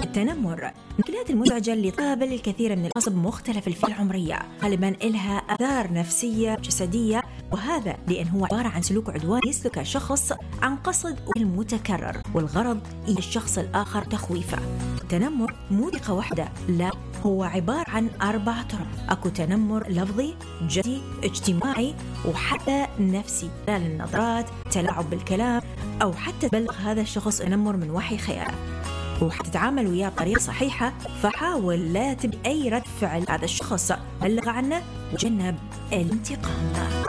التنمر المشكلات المزعجة اللي تقابل الكثير من الأشخاص بمختلف الفئات العمرية، غالبا إلها آثار نفسية جسدية، وهذا لأن هو عبارة عن سلوك عدواني يسلك شخص عن قصد والمتكرر، والغرض إيجاد الشخص الآخر تخويفه. التنمر مو طريقة واحدة، لا، هو عبارة عن 4 طرق. أكو تنمر لفظي، جسدي، اجتماعي، وحتى نفسي، خلال النظرات، تلاعب بالكلام، أو حتى تبلغ هذا الشخص تنمر من وحي خياله. وحتتعامل وياه بطريقة صحيحة، فحاول لا تبدي أي رد فعل هذا الشخص، بلغ عنه وجنب الانتقام.